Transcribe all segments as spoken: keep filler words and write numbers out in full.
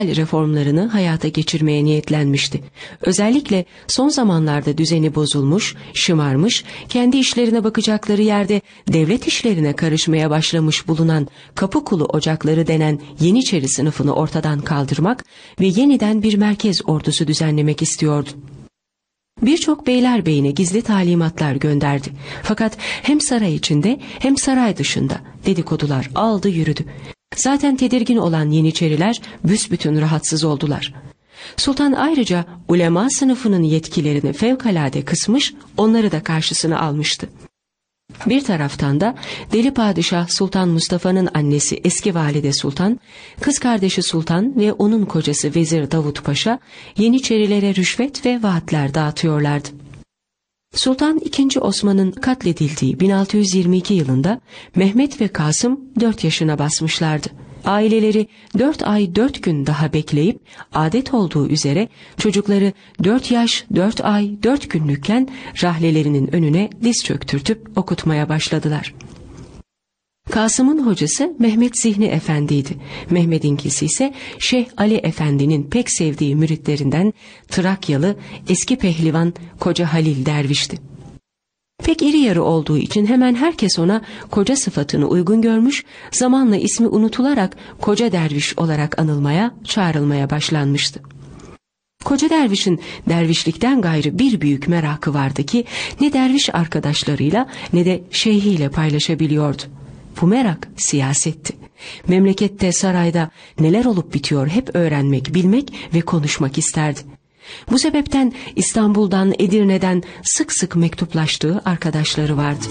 reformlarını hayata geçirmeye niyetlenmişti. Özellikle son zamanlarda düzeni bozulmuş, şımarmış, kendi işlerine bakacakları yerde devlet işlerine karışmaya başlamış bulunan Kapıkulu Ocakları denen Yeniçeri sınıfını ortadan kaldırmak ve yeniden bir merkez ordusu düzenlemek istiyordu. Birçok beylerbeyine gizli talimatlar gönderdi. Fakat hem saray içinde hem saray dışında dedikodular aldı yürüdü. Zaten tedirgin olan Yeniçeriler büsbütün rahatsız oldular. Sultan ayrıca ulema sınıfının yetkilerini fevkalade kısmış, onları da karşısına almıştı. Bir taraftan da Deli Padişah Sultan Mustafa'nın annesi eski Valide Sultan, kız kardeşi Sultan ve onun kocası Vezir Davut Paşa Yeniçerilere rüşvet ve vaatler dağıtıyorlardı. Sultan ikinci. Osman'ın katledildiği bin altı yüz yirmi iki yılında Mehmet ve Kasım dört yaşına basmışlardı. Aileleri dört ay dört gün daha bekleyip adet olduğu üzere çocukları dört yaş dört ay dört günlükken rahlelerinin önüne diz çöktürtüp okutmaya başladılar. Kasım'ın hocası Mehmet Zihni Efendi'ydi. Mehmet'inkisi ise Şeyh Ali Efendi'nin pek sevdiği müritlerinden Trakyalı eski pehlivan Koca Halil Derviş'ti. Pek iri yarı olduğu için hemen herkes ona koca sıfatını uygun görmüş, zamanla ismi unutularak Koca Derviş olarak anılmaya, çağrılmaya başlanmıştı. Koca Derviş'in dervişlikten gayrı bir büyük merakı vardı ki ne derviş arkadaşlarıyla ne de şeyhiyle paylaşabiliyordu. Bu merak siyasetti. Memlekette, sarayda neler olup bitiyor hep öğrenmek, bilmek ve konuşmak isterdi. Bu sebepten İstanbul'dan, Edirne'den sık sık mektuplaştığı arkadaşları vardı.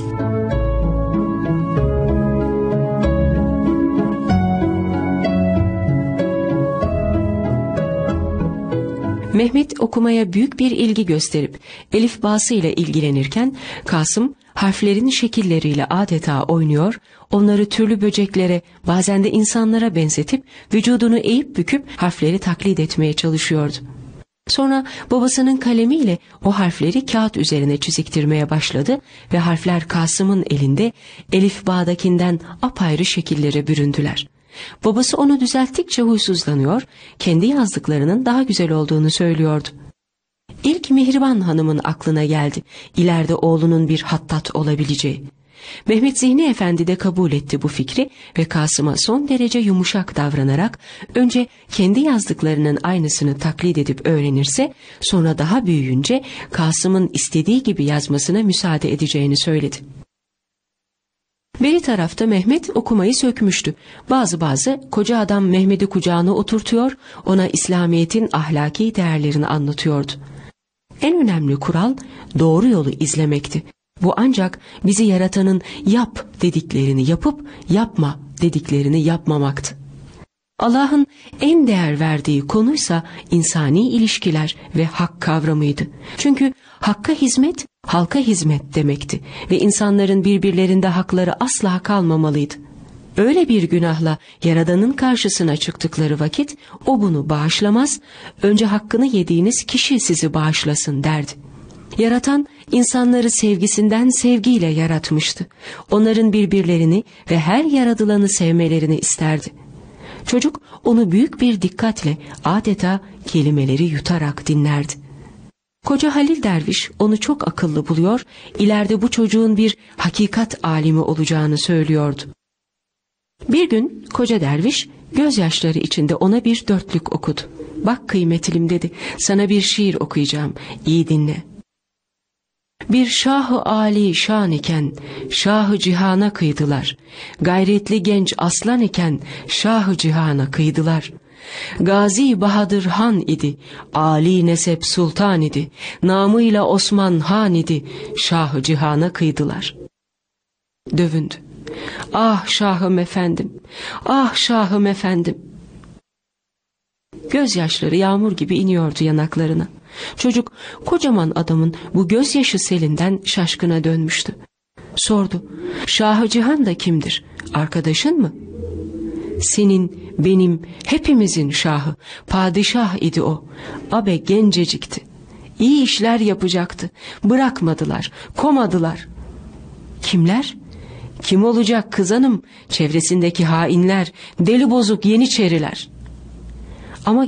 Mehmet okumaya büyük bir ilgi gösterip elifbası ile ilgilenirken Kasım harflerin şekilleriyle adeta oynuyor, onları türlü böceklere, bazen de insanlara benzetip vücudunu eğip büküp harfleri taklit etmeye çalışıyordu. Sonra babasının kalemiyle o harfleri kağıt üzerine çiziktirmeye başladı ve harfler Kasım'ın elinde elifbadakinden apayrı şekillere büründüler. Babası onu düzelttikçe huysuzlanıyor, kendi yazdıklarının daha güzel olduğunu söylüyordu. İlk Mihriban Hanım'ın aklına geldi, ileride oğlunun bir hattat olabileceği. Mehmet Zihni Efendi de kabul etti bu fikri ve Kasım'a son derece yumuşak davranarak önce kendi yazdıklarının aynısını taklit edip öğrenirse, sonra daha büyüyünce Kasım'ın istediği gibi yazmasına müsaade edeceğini söyledi. Beri tarafta Mehmet okumayı sökmüştü. Bazı bazı koca adam Mehmet'i kucağına oturtuyor, ona İslamiyet'in ahlaki değerlerini anlatıyordu. En önemli kural doğru yolu izlemekti. Bu ancak bizi yaratanın yap dediklerini yapıp yapma dediklerini yapmamaktı. Allah'ın en değer verdiği konuysa insani ilişkiler ve hak kavramıydı. Çünkü hakka hizmet, halka hizmet demekti ve insanların birbirlerinde hakları asla kalmamalıydı. Öyle bir günahla Yaradan'ın karşısına çıktıkları vakit o bunu bağışlamaz, önce hakkını yediğiniz kişi sizi bağışlasın derdi. Yaratan insanları sevgisinden sevgiyle yaratmıştı. Onların birbirlerini ve her yaratılanı sevmelerini isterdi. Çocuk onu büyük bir dikkatle adeta kelimeleri yutarak dinlerdi. Koca Halil Derviş onu çok akıllı buluyor, ileride bu çocuğun bir hakikat alimi olacağını söylüyordu. Bir gün Koca Derviş gözyaşları içinde ona bir dörtlük okudu. "Bak kıymetlim," dedi, "sana bir şiir okuyacağım, iyi dinle. Bir şahı âli şan iken şahı cihana kıydılar. Gayretli genç aslan iken şahı cihana kıydılar. Gazi Bahadır Han idi, âli nesep sultan idi. Namıyla Osman Han idi, şahı cihana kıydılar." Dövündü. "Ah şahım efendim, ah şahım efendim." Gözyaşları yağmur gibi iniyordu yanaklarına. Çocuk kocaman adamın bu gözyaşı selinden şaşkına dönmüştü. Sordu, "Şahı Cihan da kimdir? Arkadaşın mı?" "Senin, benim, hepimizin şahı, padişah idi o. Abe gencecikti. İyi işler yapacaktı. Bırakmadılar, komadılar." "Kimler?" "Kim olacak kız hanım? Çevresindeki hainler, deli bozuk Yeniçeriler."